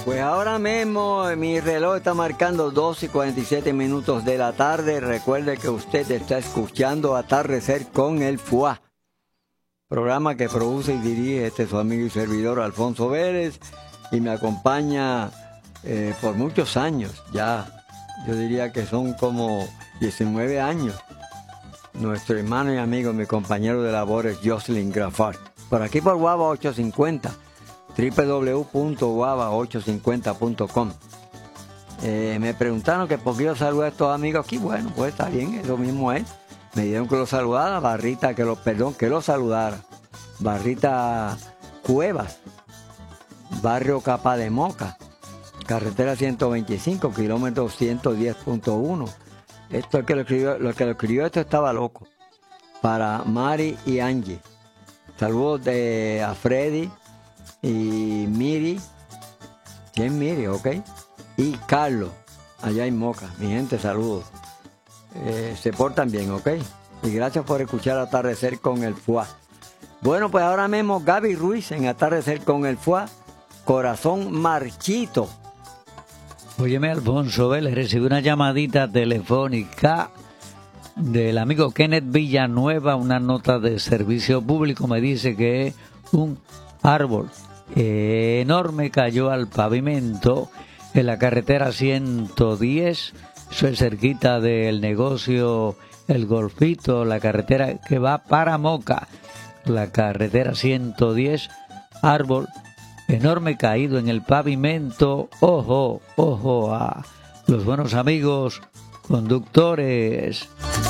Pues ahora mismo mi reloj está marcando 2:47 de la tarde. Recuerde que usted está escuchando Atardecer con el FUA, programa que produce y dirige su amigo y servidor Alfonso Vélez, y me acompaña por muchos años ya. Yo diría que son como 19 años. Nuestro hermano y amigo, mi compañero de labores, Jocelyn Grafar. Por aquí por Guava 850. www.guava850.com. Me preguntaron que por qué yo saludo a estos amigos aquí. Bueno, pues está bien, eso mismo es. Me dijeron que los saludara, que los saludara. Barrita Cuevas, barrio Capa de Moca, carretera 125, kilómetro 110.1. Esto es que lo escribió esto estaba loco. Para Mari y Angie. Saludos a Freddy y Miri. ¿Sí es Miri? Ok. Y Carlos, allá en Moca. Mi gente, saludos. Se portan bien, ok. Y gracias por escuchar Atardecer con el FUA. Bueno, pues ahora mismo Gaby Ruiz en Atardecer con el FUA. Corazón marchito. Óyeme, Alfonso Vélez, recibí una llamadita telefónica del amigo Kenneth Villanueva, una nota de servicio público. Me dice que un árbol enorme cayó al pavimento en la carretera 110, eso es cerquita del negocio El Golfito, la carretera que va para Moca, la carretera 110, árbol enorme caído en el pavimento. Ojo, ojo a los buenos amigos conductores.